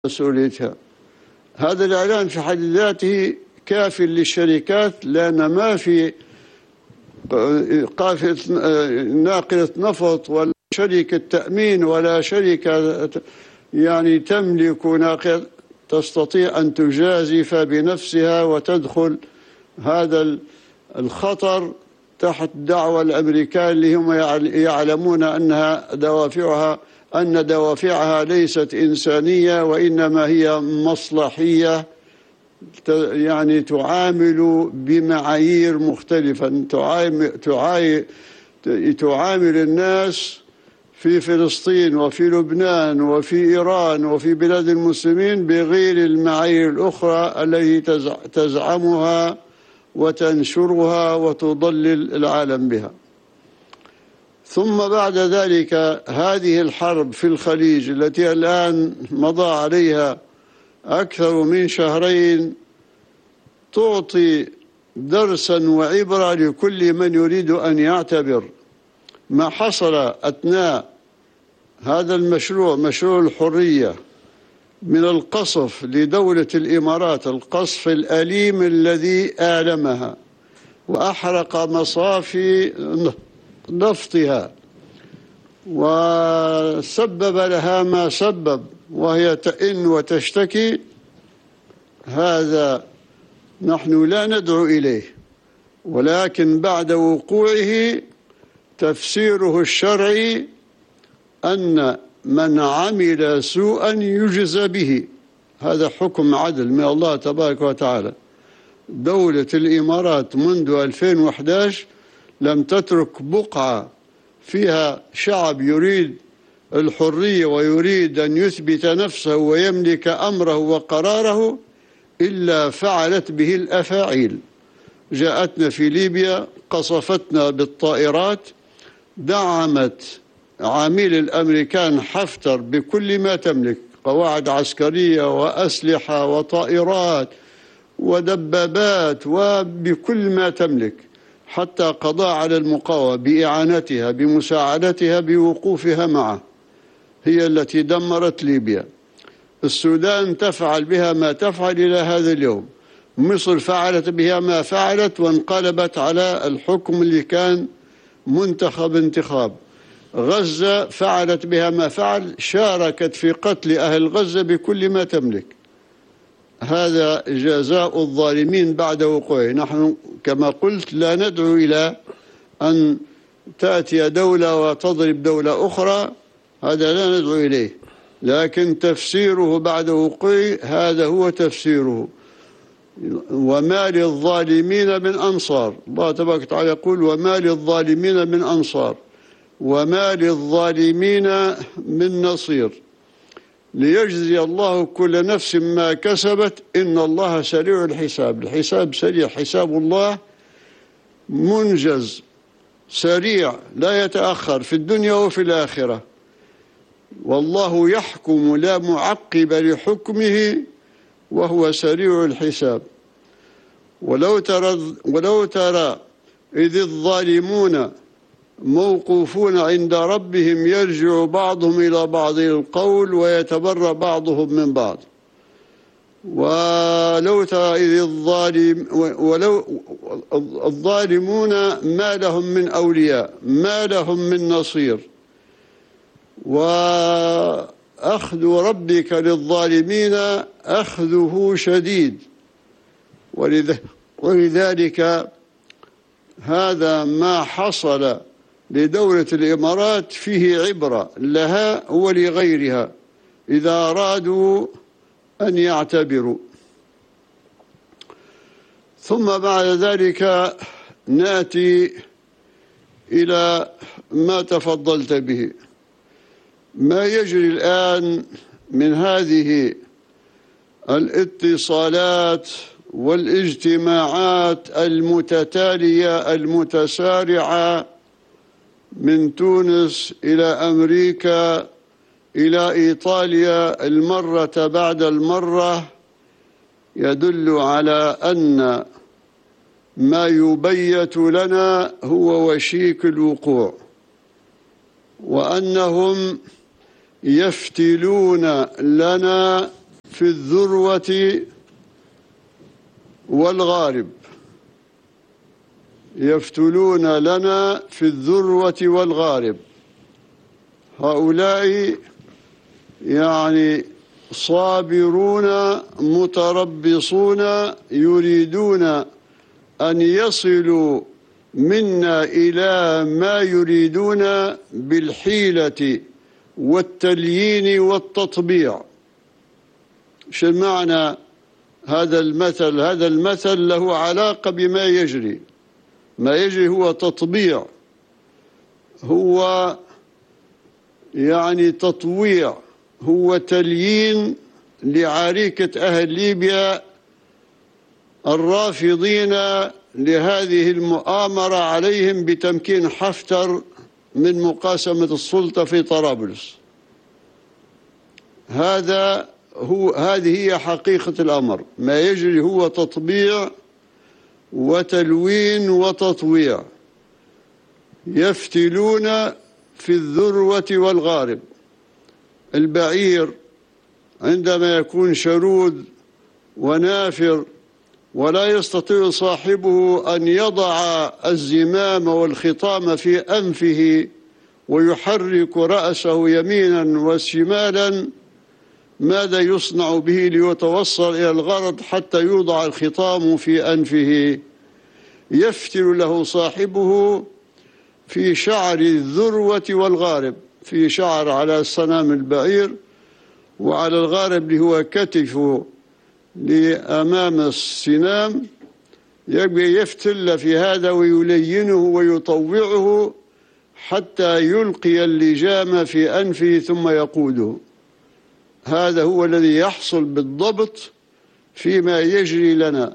مسؤوليتها. هذا الإعلان في حد ذاته كاف للشركات، لأن ما في قافلة ناقلة نفط ولا شركة تأمين ولا شركة تملك ناقلة تستطيع أن تجازف بنفسها وتدخل هذا الخطر تحت دعوى الأمريكان اللي هم يعلمون أن دوافعها ليست إنسانية وإنما هي مصلحية، تعامل بمعايير مختلفة، تعامل الناس في فلسطين وفي لبنان وفي إيران وفي بلاد المسلمين بغير المعايير الأخرى التي تزعمها وتنشرها وتضلل العالم بها. ثم بعد ذلك هذه الحرب في الخليج التي الآن مضى عليها أكثر من شهرين تعطي درسا وعبرة لكل من يريد أن يعتبر ما حصل أثناء هذا المشروع، مشروع الحرية، من القصف لدولة الإمارات، القصف الأليم الذي آلمها وأحرق مصافي نفطها وسبب لها ما سبب وهي تئن وتشتكي. هذا نحن لا ندعو إليه، ولكن بعد وقوعه تفسيره الشرعي أن من عمل سوءا يجزى به. هذا حكم عدل من الله تبارك وتعالى. دولة الإمارات منذ 2011 لم تترك بقعة فيها شعب يريد الحرية ويريد أن يثبت نفسه ويملك أمره وقراره إلا فعلت به الأفاعيل. جاءتنا في ليبيا، قصفتنا بالطائرات، دعمت عميل الأمريكان حفتر بكل ما تملك، قواعد عسكرية وأسلحة وطائرات ودبابات وبكل ما تملك، حتى قضى على المقاومة بإعانتها بمساعدتها بوقوفها معه. هي التي دمرت ليبيا. السودان تفعل بها ما تفعل إلى هذا اليوم. مصر فعلت بها ما فعلت وانقلبت على الحكم اللي كان منتخب انتخاب. غزة فعلت بها ما فعل، شاركت في قتل أهل غزة بكل ما تملك. هذا جزاء الظالمين بعد وقوعه. نحن كما قلت لا ندعو إلى أن تأتي دولة وتضرب دولة أخرى، هذا لا ندعو إليه، لكن تفسيره بعد وقوعه هذا هو تفسيره. وما للظالمين من أنصار. الله تبارك وتعالى يقول وما للظالمين من أنصار وما للظالمين من نصير ليجزي الله كل نفس ما كسبت إن الله سريع الحساب. الحساب سريع، حساب الله منجز سريع لا يتأخر في الدنيا وفي الآخرة. والله يحكم لا معقب لحكمه وهو سريع الحساب. ولو ترى إذ الظالمون موقوفون عند ربهم يرجع بعضهم إلى بعض القول ويتبرأ بعضهم من بعض. ولو ترى إذ الظالمون ما لهم من أولياء ما لهم من نصير. وأخذ ربك للظالمين أخذه شديد. ولذلك هذا ما حصل لدولة الإمارات فيه عبرة لها ولغيرها إذا أرادوا أن يعتبروا. ثم بعد ذلك نأتي إلى ما تفضلت به، ما يجري الآن من هذه الاتصالات والاجتماعات المتتالية المتسارعة من تونس إلى أمريكا إلى إيطاليا المرة بعد المرة، يدل على أن ما يبيت لنا هو وشيك الوقوع، وأنهم يفتلون لنا في الذروة والغارب، يفتلون لنا في الذروة والغارب. هؤلاء يعني صابرون متربصون، يريدون أن يصلوا منا إلى ما يريدون بالحيلة والتليين والتطبيع. شو معنى هذا المثل؟ هذا المثل له علاقة بما يجري. ما يجري هو تطبيع، هو يعني تطويع، هو تليين لعريكة أهل ليبيا الرافضين لهذه المؤامرة عليهم بتمكين حفتر من مقاسمة السلطة في طرابلس. هذه هي حقيقة الأمر. ما يجري هو تطبيع وتلوين وتطويع، يفتلون في الذروة والغارب. البعير عندما يكون شرود ونافر ولا يستطيع صاحبه أن يضع الزمام والخطام في أنفه ويحرك رأسه يمينا وشمالا، ماذا يصنع به ليتوصل إلى الغرض حتى يوضع الخطام في أنفه؟ يفتل له صاحبه في شعر الذروة والغارب، في شعر على صنام البعير، وعلى الغارب اللي هو كتفه لأمام السنام، يبقى يفتل في هذا ويلينه ويطوعه حتى يلقي اللجام في أنفه ثم يقوده. هذا هو الذي يحصل بالضبط فيما يجري لنا.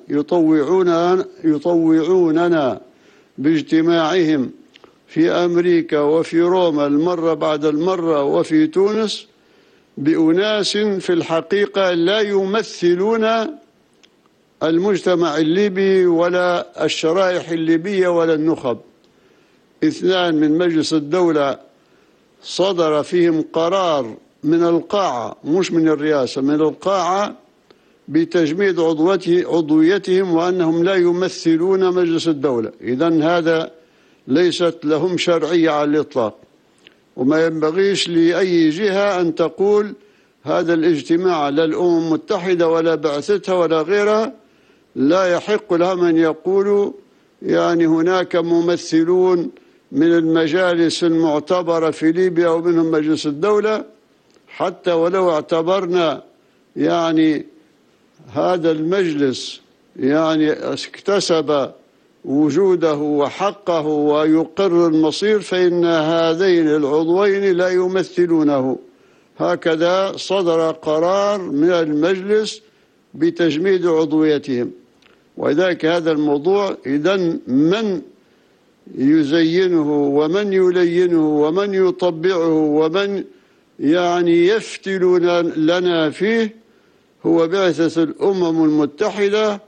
يطوعوننا باجتماعهم في أمريكا وفي روما المرة بعد المرة وفي تونس بأناس في الحقيقة لا يمثلون المجتمع الليبي ولا الشرائح الليبية ولا النخب. 2 من مجلس الدولة صدر فيهم قرار من القاعة، مش من الرئاسة، من القاعة، بتجميد عضويتهم وأنهم لا يمثلون مجلس الدولة. إذن هذا ليست لهم شرعية على الإطلاق، وما ينبغيش لأي جهة أن تقول هذا الاجتماع لا الأمم المتحدة ولا بعثتها ولا غيرها، لا يحق لها من يقول يعني هناك ممثلون من المجالس المعتبرة في ليبيا ومنهم مجلس الدولة. حتى ولو اعتبرنا يعني هذا المجلس يعني اكتسب وجوده وحقه ويقر المصير، فإن هذين العضوين لا يمثلونه. هكذا صدر قرار من المجلس بتجميد عضويتهم. ولذلك هذا الموضوع إذن من يزينه ومن يلينه ومن يطبعه ومن يعني يفتل لنا فيه هو بعثة الأمم المتحدة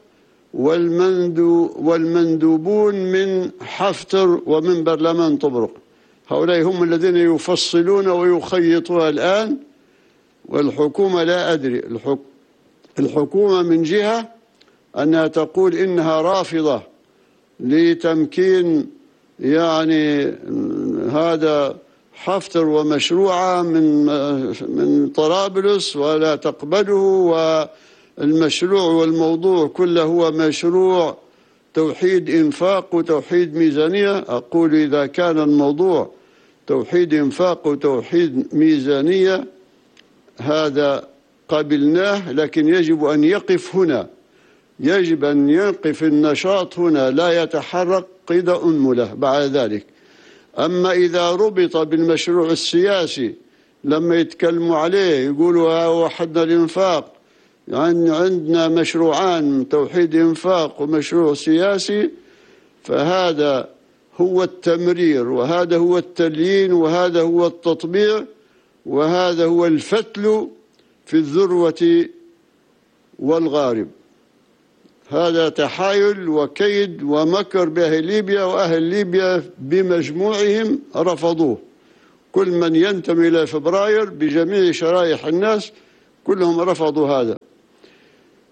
والمندوبون من حفتر ومن برلمان طبرق. هؤلاء هم الذين يفصلون ويخيطون الآن، والحكومة لا أدري. الحكومة من جهة أنها تقول إنها رافضة لتمكين يعني هذا حفتر ومشروعه من طرابلس ولا تقبله، والمشروع والموضوع كله هو مشروع توحيد إنفاق وتوحيد ميزانية. أقول إذا كان الموضوع توحيد إنفاق وتوحيد ميزانية هذا قبلناه، لكن يجب أن يقف هنا، يجب أن يقف النشاط هنا، لا يتحرك قيد أنملة بعد ذلك. أما إذا ربط بالمشروع السياسي لما يتكلموا عليه يقولوا وحدنا الإنفاق، يعني عندنا مشروعان، توحيد إنفاق ومشروع سياسي، فهذا هو التمرير وهذا هو التليين وهذا هو التطبيع وهذا هو الفتل في الذروة والغارب. هذا تحايل وكيد ومكر بأهل ليبيا، وأهل ليبيا بمجموعهم رفضوه. كل من ينتمي إلى فبراير بجميع شرائح الناس كلهم رفضوا هذا.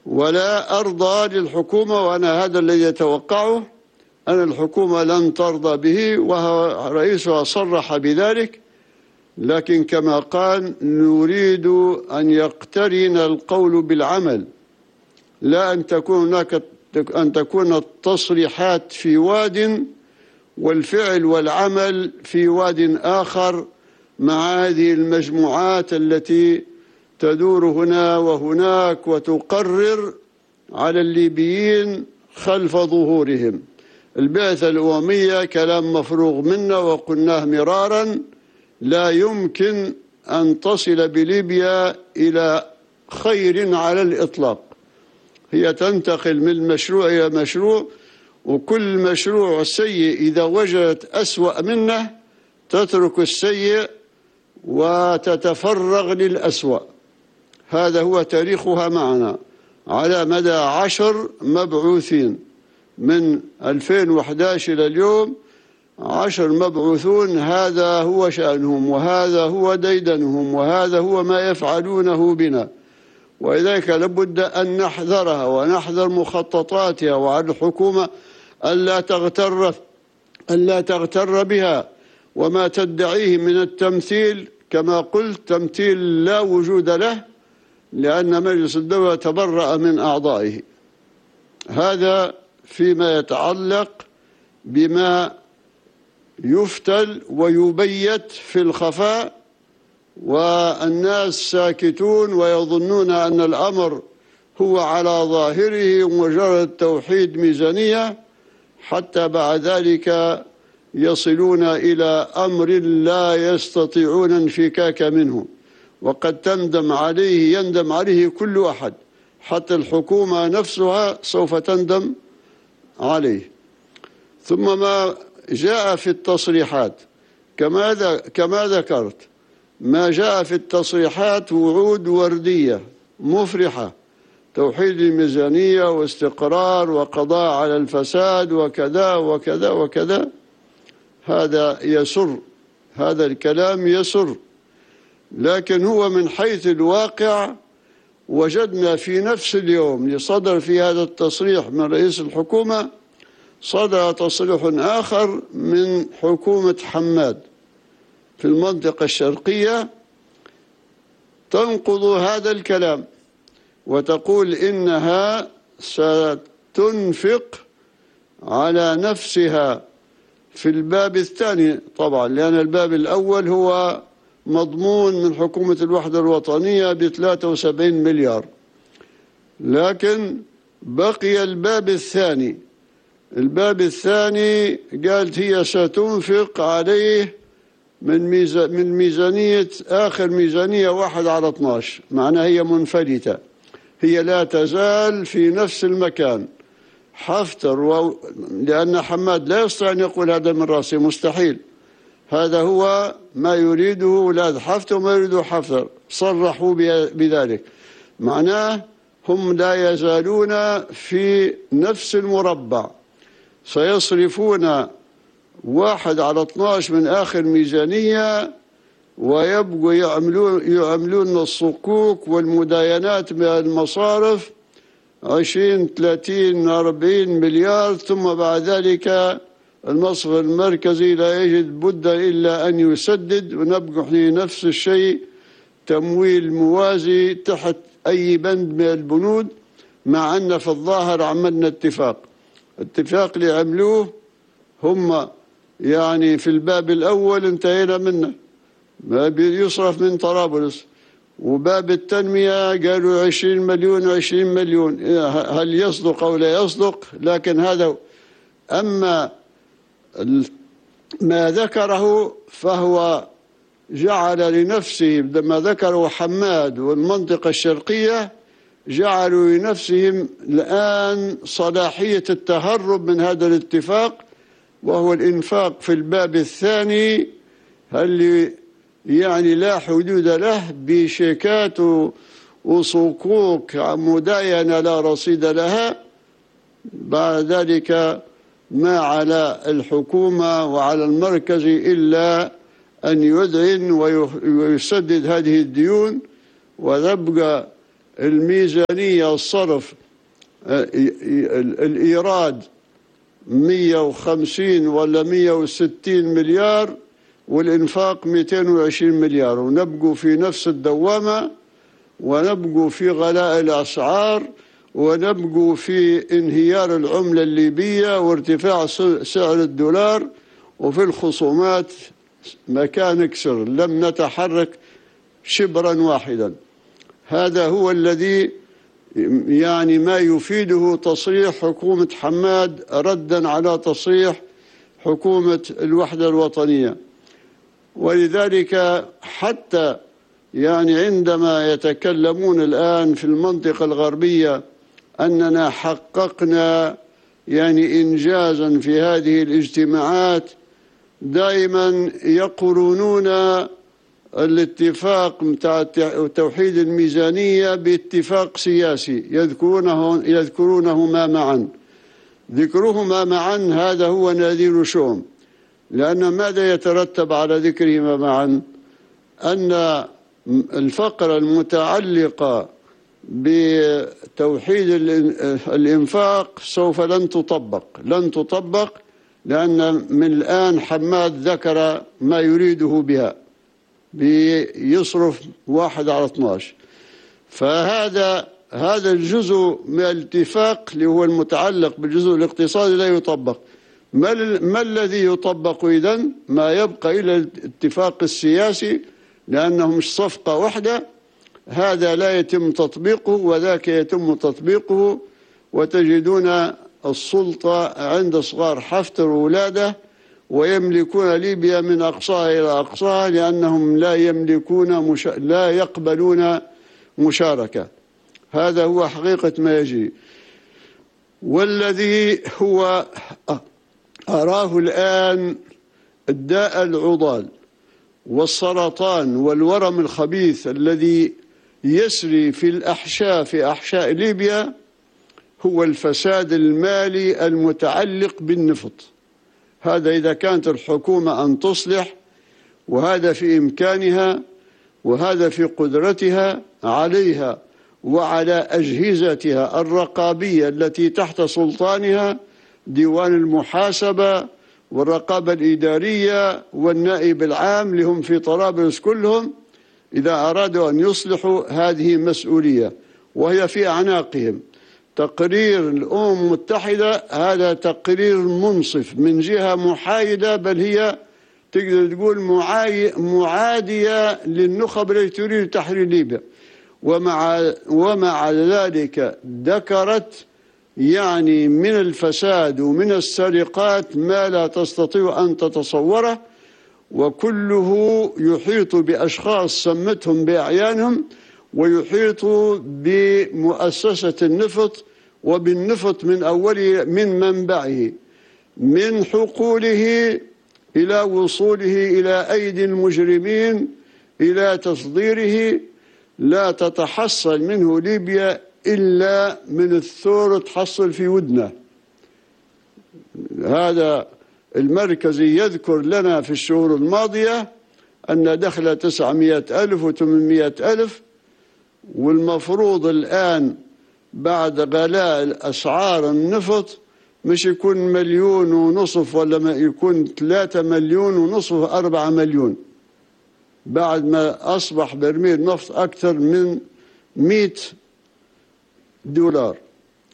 ولا أرضى للحكومة، وأنا هذا الذي يتوقعه، أن الحكومة لن ترضى به، ورئيسها صرح بذلك. لكن كما قال نريد أن يقترن القول بالعمل، لا أن تكون التصريحات في واد والفعل والعمل في واد آخر، مع هذه المجموعات التي تدور هنا وهناك وتقرر على الليبيين خلف ظهورهم. البعثة الأممية كلام مفروغ منه، وقلناه مرارا، لا يمكن أن تصل بليبيا إلى خير على الإطلاق. هي تنتقل من مشروع إلى مشروع، وكل مشروع سيء إذا وجدت أسوأ منه تترك السيء وتتفرغ للأسوأ. هذا هو تاريخها معنا على مدى 10 مبعوثين من 2011 إلى اليوم، 10 مبعوثون، هذا هو شأنهم، وهذا هو ديدنهم، وهذا هو ما يفعلونه بنا. ولذلك لابد أن نحذرها ونحذر مخططاتها، وعلى الحكومة ألا تغتر بها وما تدعيه من التمثيل. كما قلت، تمثيل لا وجود له، لأن مجلس الدولة تبرأ من أعضائه. هذا فيما يتعلق بما يفتل ويبيت في الخفاء، والناس ساكتون ويظنون أن الأمر هو على ظاهره مجرد توحيد ميزانية، حتى بعد ذلك يصلون إلى أمر لا يستطيعون انفكاك منه، وقد يندم عليه كل أحد، حتى الحكومة نفسها سوف تندم عليه. ثم ما جاء في التصريحات كما ذكرت، ما جاء في التصريحات وعود وردية مفرحة، توحيد الميزانية واستقرار وقضاء على الفساد وكذا وكذا وكذا. هذا يسر، هذا الكلام يسر، لكن هو من حيث الواقع وجدنا في نفس اليوم اللي صدر في هذا التصريح من رئيس الحكومة، صدر تصريح آخر من حكومة حماد في المنطقة الشرقية تنقض هذا الكلام، وتقول إنها ستنفق على نفسها في الباب الثاني، طبعا لأن الباب الأول هو مضمون من حكومة الوحدة الوطنية ب73 مليار، لكن بقي الباب الثاني. الباب الثاني قالت هي ستنفق عليه من ميزانية آخر ميزانية 1/12، معناها هي منفلتة، هي لا تزال في نفس المكان. حفتر لأن حماد لا يستطيع أن يقول هذا من رأسه، مستحيل. هذا هو ما يريده أولاد حفتر وما يريده حفتر، صرحوا بذلك. معناه هم لا يزالون في نفس المربع، سيصرفون 1/12 من آخر ميزانية، ويبقوا يعملون الصكوك والمداينات من المصارف 20 30 40 مليار، ثم بعد ذلك المصرف المركزي لا يجد بد إلا أن يسدد، ونبقى في نفس الشيء، تمويل موازي تحت أي بند من البنود، مع أن في الظاهر عملنا اتفاق اللي عملوه هم يعني في الباب الأول انتهينا منه، ما يصرف من طرابلس، وباب التنمية قالوا 20 مليون و20 مليون، هل يصدق أو لا يصدق؟ لكن هذا. أما ما ذكره فهو جعل لنفسه، لما ذكروا حماد والمنطقة الشرقية جعلوا لنفسهم الآن صلاحية التهرب من هذا الاتفاق، وهو الإنفاق في الباب الثاني اللي يعني لا حدود له، بشيكات وصكوك مداينة لا رصيد لها. بعد ذلك ما على الحكومة وعلى المركز إلا أن يذعن ويسدد هذه الديون، وتبقى الميزانية الصرف الإيراد 150 ولا 160 مليار، والإنفاق 220 مليار، ونبقوا في نفس الدوامة، ونبقوا في غلاء الأسعار، ونبقوا في انهيار العملة الليبية وارتفاع سعر الدولار، وفي الخصومات مكان اكسر، لم نتحرك شبرا واحدا. هذا هو الذي يعني ما يفيده تصريح حكومة حماد ردا على تصريح حكومة الوحدة الوطنية. ولذلك حتى يعني عندما يتكلمون الآن في المنطقة الغربية أننا حققنا يعني إنجازا في هذه الاجتماعات، دائما يقرنون الاتفاق متاع توحيد الميزانية باتفاق سياسي، يذكرونهما معا. ذكرهما معا هذا هو نذير شؤم، لأن ماذا يترتب على ذكرهما معا؟ أن الفقرة المتعلقة بتوحيد الإنفاق سوف لن تطبق، لأن من الآن حماد ذكر ما يريده بها، بيصرف 1/12. فهذا الجزء من الاتفاق اللي هو المتعلق بالجزء الاقتصادي لا يطبق. ما الذي يطبق إذن؟ ما يبقى إلى الاتفاق السياسي، لأنه مش صفقة واحدة. هذا لا يتم تطبيقه وذاك يتم تطبيقه، وتجدون السلطة عند صغار حفتر وولاده، ويملكون ليبيا من أقصاها إلى أقصاها، لأنهم لا يقبلون مشاركة. هذا هو حقيقة ما يجري. والذي هو أراه الآن الداء العضال والسرطان والورم الخبيث الذي يسري في أحشاء ليبيا هو الفساد المالي المتعلق بالنفط. هذا إذا كانت الحكومة أن تصلح، وهذا في إمكانها، وهذا في قدرتها، عليها وعلى أجهزتها الرقابية التي تحت سلطانها، ديوان المحاسبة والرقابة الإدارية والنائب العام لهم في طرابلس كلهم، إذا أرادوا أن يصلحوا هذه مسؤولية وهي في أعناقهم. تقرير الأمم المتحدة هذا تقرير منصف من جهة محايدة، بل هي تقدر تقول معادية للنخب التي تريد تحرير ليبيا. ومع ذلك ذكرت يعني من الفساد ومن السرقات ما لا تستطيع أن تتصوره، وكله يحيط بأشخاص سمتهم بأعيانهم، ويحيط بمؤسسة النفط وبالنفط من أوله، من منبعه، من حقوله إلى وصوله إلى أيدي المجرمين، إلى تصديره. لا تتحصل منه ليبيا إلا من الثور تحصل في ودنه. هذا المركزي يذكر لنا في الشهور الماضية أن دخل 900,000 و800,000، والمفروض الآن بعد غلاء الأسعار النفط مش يكون 1.5 مليون ولا ما يكون 3 مليون ونصف 4 مليون، بعد ما أصبح برميل نفط أكثر من 100 دولار.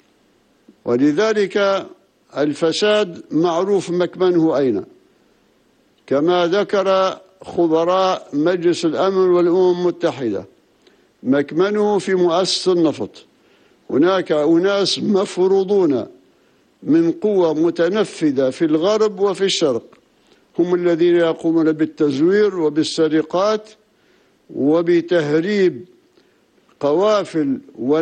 ولذلك الفساد معروف مكمنه أين، كما ذكر خبراء مجلس الأمن والأمم المتحدة، مكمنه في مؤسسة النفط. هناك أناس مفروضون من قوة متنفذة في الغرب وفي الشرق، هم الذين يقومون بالتزوير وبالسرقات وبتهريب قوافل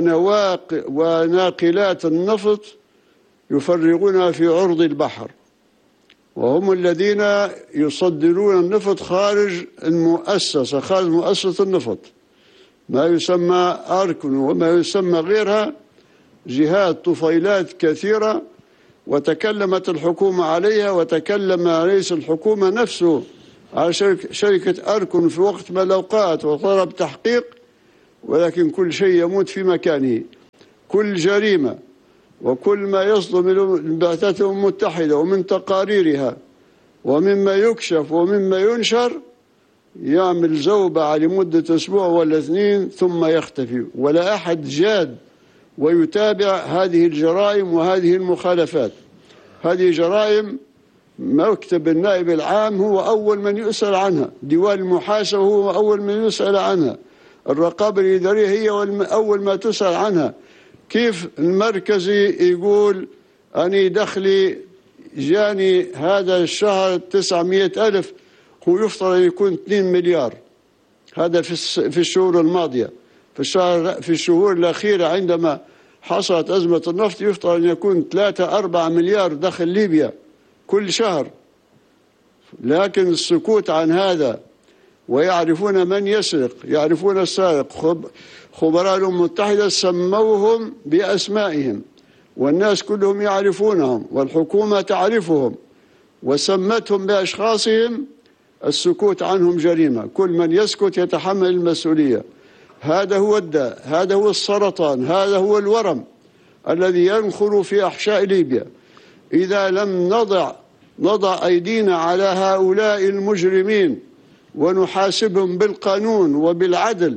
وناقلات النفط يفرغونها في عرض البحر، وهم الذين يصدرون النفط خارج المؤسسة، خارج مؤسسة النفط، ما يسمى أركن وما يسمى غيرها، جهات طفيلات كثيرة. وتكلمت الحكومة عليها، وتكلم رئيس الحكومة نفسه على شركة أركن في وقت من الأوقات، وطلب تحقيق ولكن كل شيء يموت في مكانه. كل جريمة وكل ما يصدر من البعثات الأمم المتحدة ومن تقاريرها ومما يكشف ومما ينشر يعمل زوبعة لمدة أسبوع ولا 2 ثم يختفي، ولا أحد جاد ويتابع هذه الجرائم وهذه المخالفات. هذه جرائم مكتب النائب العام هو أول من يسأل عنها، ديوان المحاسبة هو أول من يسأل عنها، الرقابة الإدارية هي أول ما تسأل عنها. كيف المركزي يقول أني دخلي جاني هذا الشهر 900,000 هو يفترض أن يكون 2 مليار؟ هذا في الشهور الماضية. في الشهور الأخيرة عندما حصلت أزمة النفط يفترض أن يكون 3-4 مليار دخل ليبيا كل شهر، لكن السكوت عن هذا. ويعرفون من يسرق، يعرفون السارق. خبراء الأمم المتحدة سموهم بأسمائهم والناس كلهم يعرفونهم والحكومة تعرفهم وسمتهم بأشخاصهم. السكوت عنهم جريمة، كل من يسكت يتحمل المسؤولية. هذا هو الداء، هذا هو السرطان، هذا هو الورم الذي ينخر في أحشاء ليبيا. إذا لم نضع أيدينا على هؤلاء المجرمين ونحاسبهم بالقانون وبالعدل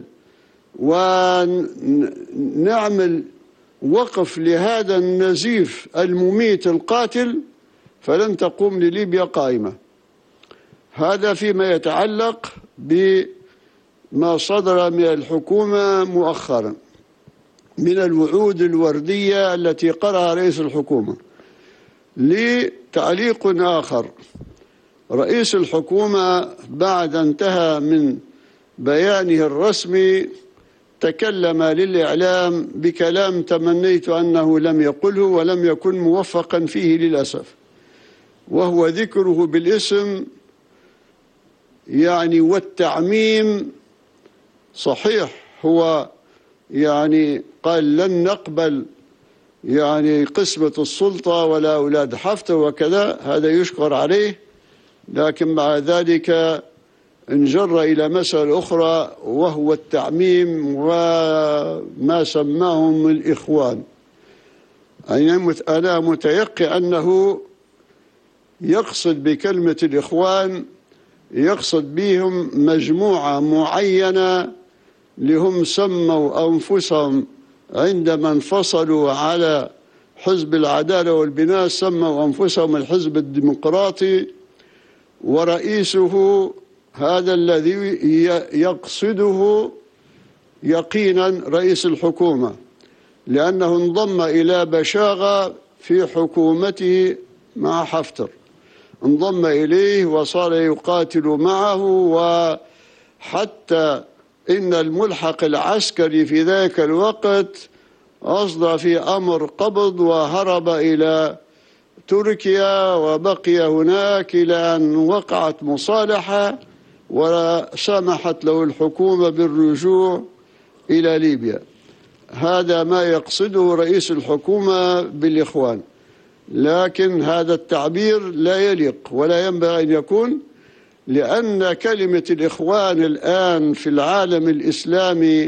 ونعمل وقف لهذا النزيف المميت القاتل، فلن تقوم لليبيا قائمة. هذا فيما يتعلق بما صدر من الحكومة مؤخرا من الوعود الوردية التي قرأها رئيس الحكومة. لتعليق آخر، رئيس الحكومة بعد انتهى من بيانه الرسمي تكلم للإعلام بكلام تمنيت أنه لم يقله ولم يكن موفقا فيه للأسف، وهو ذكره بالاسم والتعميم. صحيح هو قال لن نقبل قسمة السلطة ولا أولاد حفتر وكذا، هذا يشكر عليه، لكن مع ذلك انجر إلى مسألة أخرى وهو التعميم وما سماهم الإخوان. أنا متيقن أنه يقصد بكلمة الإخوان يقصد بهم مجموعة معينة لهم سموا أنفسهم عندما انفصلوا على حزب العدالة والبناء سموا أنفسهم الحزب الديمقراطي، ورئيسه هذا الذي يقصده يقينا رئيس الحكومة، لأنه انضم إلى بشاغة في حكومته مع حفتر، انضم إليه وصار يقاتل معه، وحتى إن الملحق العسكري في ذاك الوقت أصدر في أمر قبض وهرب إلى تركيا وبقي هناك إلى أن وقعت مصالحة وسمحت له الحكومة بالرجوع إلى ليبيا. هذا ما يقصده رئيس الحكومة بالإخوان، لكن هذا التعبير لا يليق ولا ينبغي أن يكون، لأن كلمة الإخوان الآن في العالم الإسلامي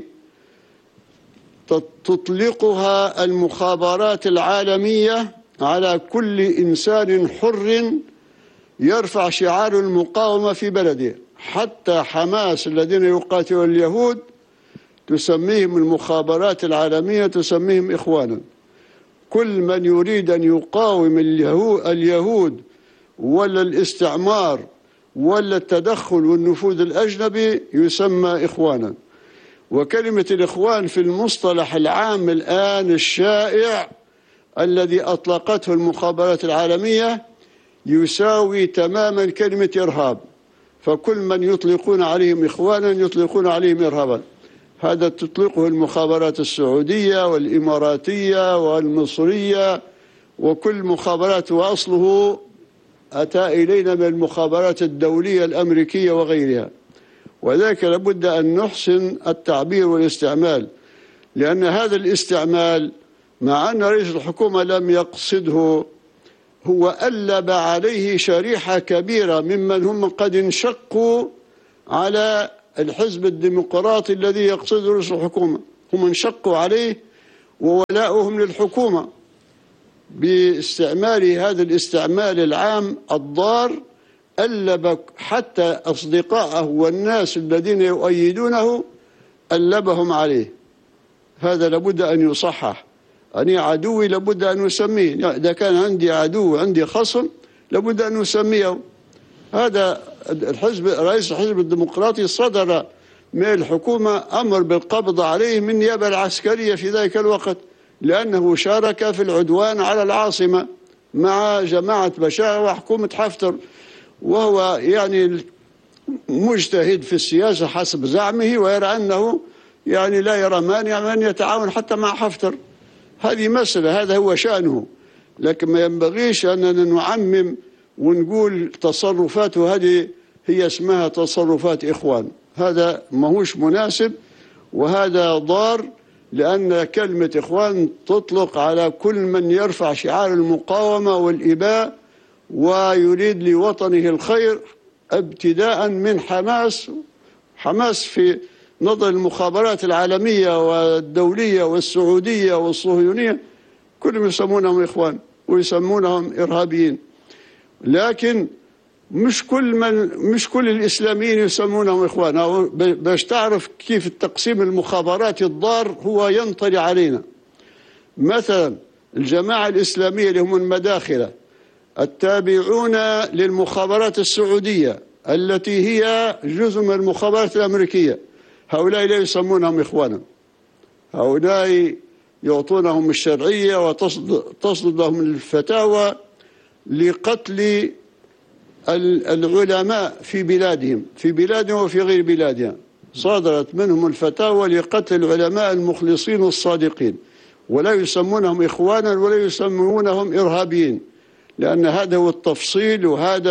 تطلقها المخابرات العالمية على كل إنسان حر يرفع شعار المقاومة في بلده. حتى حماس الذين يقاتلون اليهود تسميهم المخابرات العالمية تسميهم إخوانا. كل من يريد أن يقاوم اليهود ولا الاستعمار ولا التدخل والنفوذ الأجنبي يسمى إخوانا. وكلمة الإخوان في المصطلح العام الآن الشائع الذي أطلقته المخابرات العالمية يساوي تماما كلمة إرهاب، فكل من يطلقون عليهم إخوانا يطلقون عليهم إرهابا. هذا تطلقه المخابرات السعودية والإماراتية والمصرية وكل مخابرات، وأصله أتى إلينا من المخابرات الدولية الأمريكية وغيرها. وذلك لابد أن نحسن التعبير والاستعمال، لأن هذا الاستعمال مع أن رئيس الحكومة لم يقصده هو ألب عليه شريحة كبيرة ممن هم قد انشقوا على الحزب الديمقراطي الذي يقصده رئيس الحكومة. هم انشقوا عليه وولاؤهم للحكومة باستعمال هذا الاستعمال العام الضار، ألب حتى أصدقائه والناس الذين يؤيدونه ألبهم عليه. هذا لابد أن يصحح. أنا عدوي لابد أن نسميه، إذا كان عندي عدو عندي خصم لابد أن نسميه. هذا رئيس الحزب الديمقراطي صدر من الحكومة أمر بالقبض عليه من النيابة العسكرية في ذلك الوقت، لأنه شارك في العدوان على العاصمة مع جماعة بشار وحكومة حفتر، وهو يعني مجتهد في السياسة حسب زعمه، ويرى أنه يعني لا يرى مانع أن يتعاون حتى مع حفتر. هذه مسألة، هذا هو شأنه، لكن ما ينبغيش أننا نعمم ونقول تصرفاته هذه هي اسمها تصرفات إخوان. هذا ماهوش مناسب وهذا ضار، لأن كلمة إخوان تطلق على كل من يرفع شعار المقاومة والإباء ويريد لوطنه الخير، ابتداء من حماس في نظر المخابرات العالمية والدولية والسعودية والصهيونية، كلهم يسمونهم إخوان ويسمونهم إرهابيين. لكن مش كل الإسلاميين يسمونهم إخوان. باش تعرف كيف التقسيم المخابراتي الضار هو ينطلي علينا. مثلا الجماعة الإسلامية اللي هم المداخلة التابعون للمخابرات السعودية التي هي جزء من المخابرات الأمريكية، هؤلاء لا يسمونهم إخوانا. هؤلاء يعطونهم الشرعية وتصدر لهم الفتاوى لقتل العلماء في بلادهم وفي غير بلادهم. صدرت منهم الفتاوى لقتل العلماء المخلصين الصادقين، ولا يسمونهم إخوانا ولا يسمونهم إرهابيين، لأن هذا هو التفصيل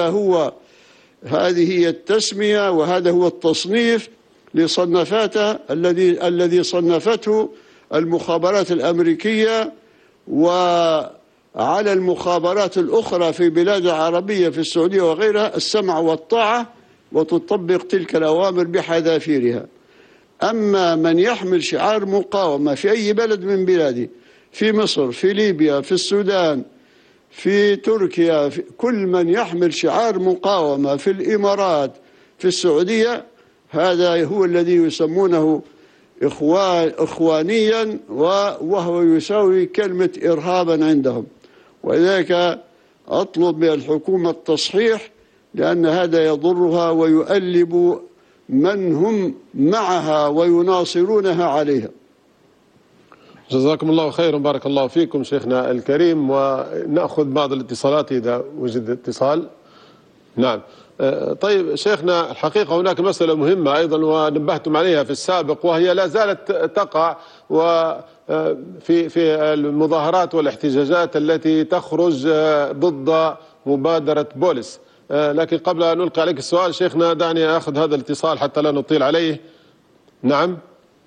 هذه هي التسمية وهذا هو التصنيف لصنفاته الذي صنفته المخابرات الأمريكية وعلى المخابرات الأخرى في بلاد العربية في السعودية وغيرها السمع والطاعة، وتطبق تلك الأوامر بحذافيرها. أما من يحمل شعار مقاومة في أي بلد من بلادي، في مصر، في ليبيا، في السودان، في تركيا، كل من يحمل شعار مقاومة في الإمارات، في السعودية، هذا هو الذي يسمونه إخوانيا، وهو يساوي كلمة إرهابا عندهم. ولذلك أطلب من الحكومة التصحيح، لأن هذا يضرها ويؤلب من هم معها ويناصرونها عليها. جزاكم الله خيرا، بارك الله فيكم شيخنا الكريم. ونأخذ بعض الاتصالات إذا وجد اتصال. نعم. طيب شيخنا، الحقيقة هناك مسألة مهمة أيضا ونبهتم عليها في السابق، وهي لا زالت تقع في المظاهرات والاحتجاجات التي تخرج ضد مبادرة بوليس. لكن قبل أن نلقي عليك السؤال شيخنا، دعني أخذ هذا الاتصال حتى لا نطيل عليه. نعم،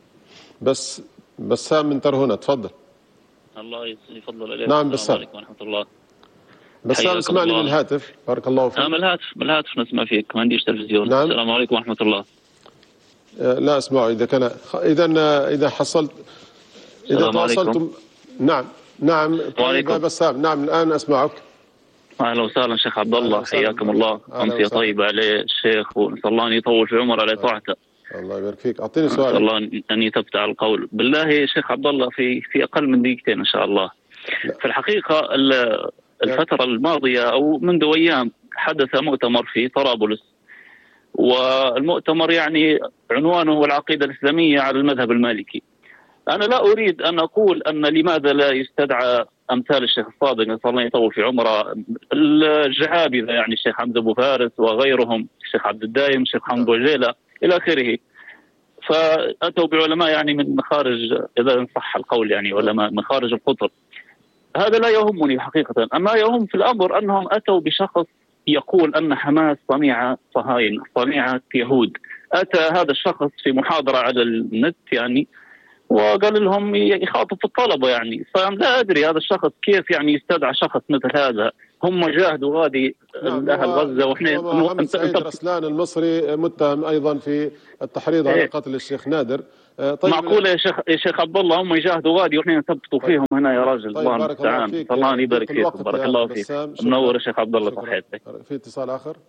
بسام من ترهونة، تفضل. الله يفضل عليك. نعم السلام عليكم ورحمة الله. بسام اسمعني من الهاتف، بارك الله فيك. من الهاتف نسمع فيك، ما عنديش تلفزيون. نعم. السلام عليكم ورحمة الله. لا أسمعه. إذا حصلت، إذا تواصلتم. نعم طيب بسام. نعم الآن أسمعك. أهلا وسهلا شيخ عبد الله، حياكم الله. أمسية طيبة عليه الشيخ، ونسأل الله أن يطول في عمره على طاعته. الله يبارك فيك. أعطيني سؤال. نسأل الله أن يثبت على القول. بالله يا شيخ عبد الله في أقل من دقيقتين إن شاء الله. في الحقيقة الفترة الماضية أو منذ أيام حدث مؤتمر في طرابلس، والمؤتمر يعني عنوانه العقيدة الإسلامية على المذهب المالكي. أنا لا أريد أن أقول أن لماذا لا يستدعى أمثال الشيخ الصادق نسأل الله يطول في عمره، الجهابذة يعني الشيخ حمزة أبو فارس وغيرهم، الشيخ عبد الدايم، الشيخ حمد بوجيلة إلى آخره. فأتوا بعلماء يعني من مخارج، إذا صح القول يعني علماء مخارج القطر. هذا لا يهمني حقيقة. أما يهم في الأمر أنهم أتوا بشخص يقول أن حماس صنيعة صهاينة، صنيعة يهود. أتى هذا الشخص في محاضرة على النت يعني وقال لهم يخاطب الطلبة يعني. فأنا لا أدري هذا الشخص كيف يعني يستدعى شخص مثل هذا. هم جاهدوا غادي أهل غزة وإحنا محمد سعيد رسلان المصري متهم أيضا في التحريض على قتل الشيخ نادر. طيب معقولة يا شيخ عبد الله هم يجاهدوا غادي وإحنا نثبتوا فيهم هنا يا راجل. طيب الله المستعان. الله يبارك فيكم. بارك الله فيك. منور يا شيخ عبد الله. تحياتك. في اتصال آخر.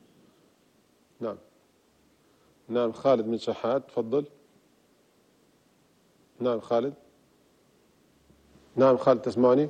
نعم خالد من شحات تفضل. نعم خالد تسمعني؟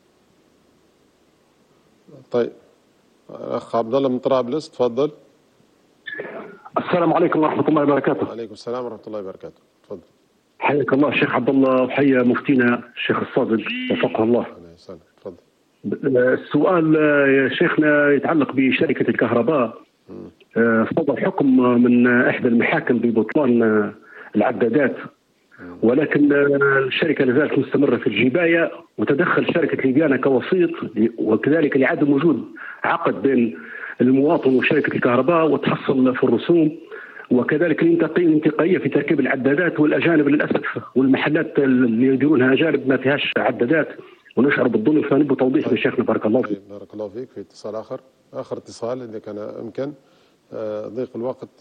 طيب الأخ عبد الله من طرابلس تفضل. السلام عليكم ورحمة الله وبركاته. وعليكم السلام ورحمة الله وبركاته. تفضل. حياك الله الشيخ عبد الله وحيا مفتينا الشيخ الصادق وفقه الله. تفضل. السؤال يا شيخنا يتعلق بشركة الكهرباء. صدر حكم من إحدى المحاكم ببطلان العدادات، ولكن الشركة لازالت مستمرة في الجباية، وتدخل شركة ليبيانا كوسيط وكذلك لعدم وجود عقد بين المواطن وشركة الكهرباء وتحصل في الرسوم، وكذلك الانتقائية في تركيب العدادات، والأجانب للأسف والمحلات اللي يديرونها أجانب ما فيهاش عدادات، ونشعر بالظلم. فنبغى توضيح من شيخنا. بارك الله فيك. بارك الله فيك. في اتصال آخر اتصال إذا كان أمكن. ضيق الوقت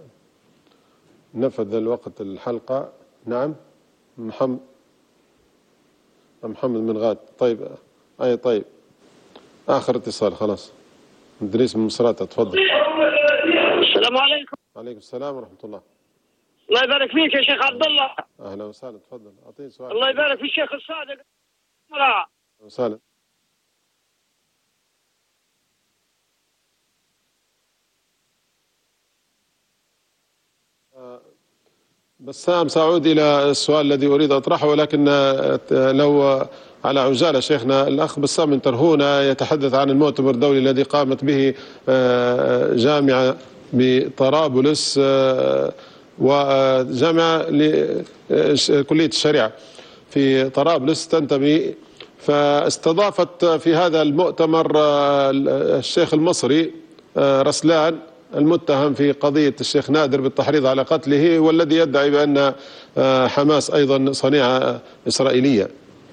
نفذ الوقت الحلقة. نعم محمد من غاد. طيب طيب آخر اتصال خلاص. إدريس من مصراتة تفضل. السلام عليكم. وعليكم السلام ورحمة الله. الله يبارك فيك يا شيخ عبد الله. أهلا وسهلا تفضل أعطيني سؤال. الله يبارك في الشيخ الصادق. أهلا وسهلا. بسام سأعود إلى السؤال الذي أريد أطرحه، ولكن لو على عجالة شيخنا الأخ بسام من ترهونة يتحدث عن المؤتمر الدولي الذي قامت به جامعة بطرابلس وجامعة كلية الشريعة في طرابلس تنتمي، فاستضافت في هذا المؤتمر الشيخ المصري رسلان المتهم في قضية الشيخ نادر بالتحريض على قتله، والذي يدعي بأن حماس أيضا صنيعة إسرائيلية.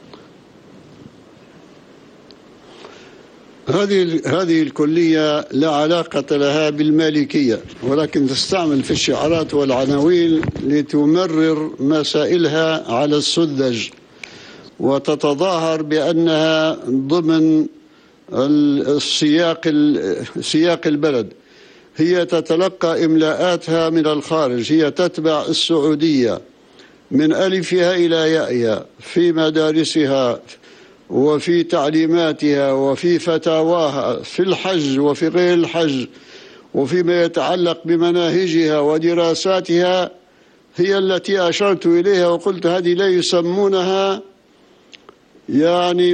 هذه الكلية لا علاقة لها بالمالكية، ولكن تستعمل في الشعارات والعناوين لتمرر مسائلها على السذج، وتتظاهر بأنها ضمن سياق البلد. هي تتلقى إملاءاتها من الخارج، هي تتبع السعودية من ألفها إلى يائها في مدارسها وفي تعليماتها وفي فتاواها في الحج وفي غير الحج، وفيما يتعلق بمناهجها ودراساتها. هي التي أشرت إليها وقلت هذه لا يسمونها يعني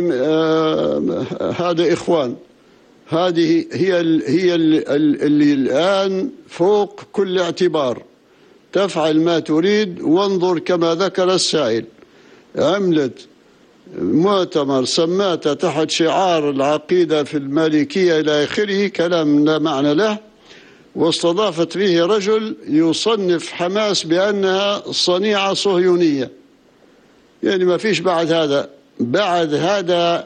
هذا إخوان، هذه هي اللي الآن فوق كل اعتبار، تفعل ما تريد. وانظر كما ذكر السائل، عملت مؤتمر سماته تحت شعار العقيدة في المالكية إلى آخره، كلام لا معنى له، واستضافت فيه رجل يصنف حماس بأنها صنيعة صهيونية. يعني ما فيش بعد هذا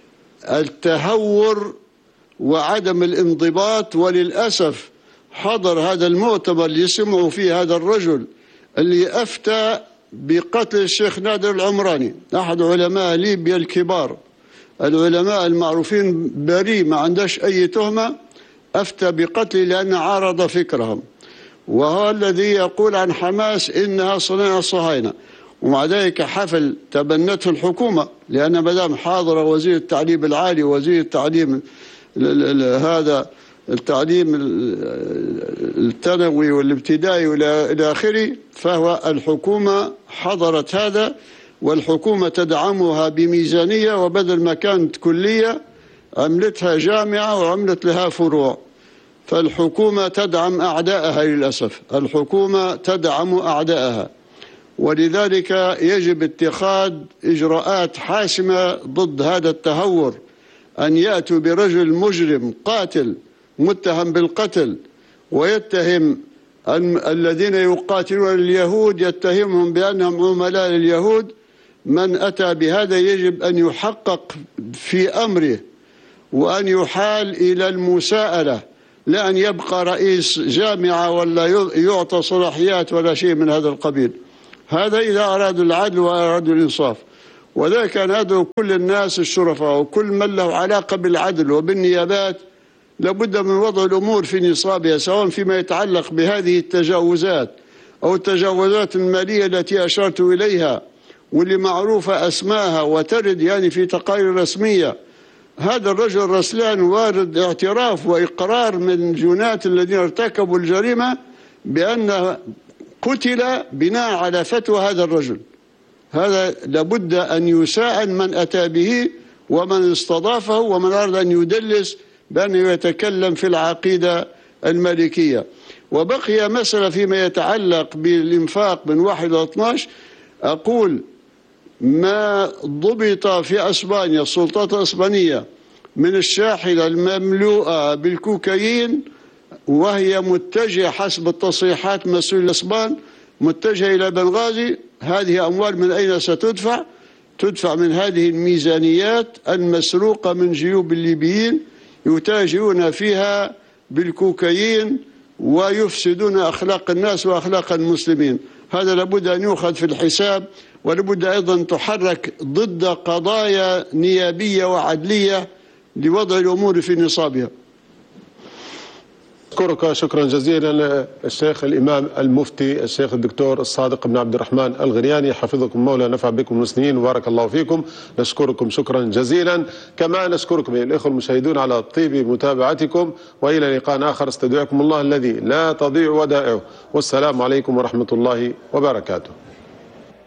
التهور وعدم الانضباط. وللأسف حضر هذا المؤتمر اللي يسمعوا فيه هذا الرجل اللي أفتى بقتل الشيخ نادر العمراني، أحد علماء ليبيا الكبار، العلماء المعروفين بريء ما عندهش أي تهمة، أفتى بقتله لأن عارض فكرهم، وهو الذي يقول عن حماس إنها صناعة صهاينة. ومع ذلك حفل تبنته الحكومة، لأن مدام حاضر وزير التعليم العالي وزير التعليم هذا التعليم الثانوي والابتدائي والى اخره، فهو الحكومة حضرت هذا، والحكومة تدعمها بميزانية، وبدل ما كانت كلية عملتها جامعة وعملت لها فروع. فالحكومة تدعم أعدائها للأسف، الحكومة تدعم أعدائها، ولذلك يجب اتخاذ إجراءات حاسمة ضد هذا التهور. أن يأتوا برجل مجرم قاتل متهم بالقتل ويتهم الذين يقاتلون اليهود يتهمهم بأنهم عملاء لليهود. من أتى بهذا يجب أن يحقق في أمره وأن يحال إلى المساءلة، لا أن يبقى رئيس جامعة ولا يعطى صلاحيات ولا شيء من هذا القبيل. هذا إذا أرادوا العدل وأرادوا الإنصاف. وذلك ندعو كل الناس الشرفاء وكل من له علاقة بالعدل وبالنيابات لابد من وضع الأمور في نصابها، سواء فيما يتعلق بهذه التجاوزات أو التجاوزات المالية التي أشرت إليها واللي معروفة أسماءها وترد يعني في تقارير رسمية. هذا الرجل رسلان وارد اعتراف وإقرار من جناة الذين ارتكبوا الجريمة بأن قتل بناء على فتوى هذا الرجل. هذا لابد أن يساءل من أتى به ومن استضافه ومن أراد أن يدلس بأنه يتكلم في العقيدة المالكية. وبقي مسألة فيما يتعلق بالإنفاق من 1 إلى 12. أقول ما ضبط في أسبانيا السلطات الإسبانية من الشاحنة المملوءة بالكوكايين وهي متجهة حسب التصريحات مسؤول الإسبان متجهة إلى بنغازي، هذه أموال من أين ستدفع؟ تدفع من هذه الميزانيات المسروقة من جيوب الليبيين يتاجرون فيها بالكوكايين ويفسدون أخلاق الناس وأخلاق المسلمين. هذا لابد أن يؤخذ في الحساب، ولابد أيضا تحرك ضد قضايا نيابية وعدلية لوضع الأمور في نصابها. أشكرك شكرا جزيلا الشيخ الإمام المفتي الشيخ الدكتور الصادق بن عبد الرحمن الغرياني، حفظكم مولى نفع بكم المسلمين وبارك الله فيكم. نشكركم شكرا جزيلا، كما نشكركم أيها الإخوة المشاهدون على طيب متابعتكم، وإلى لقاء آخر استودعكم الله الذي لا تضيع ودائعه، والسلام عليكم ورحمة الله وبركاته.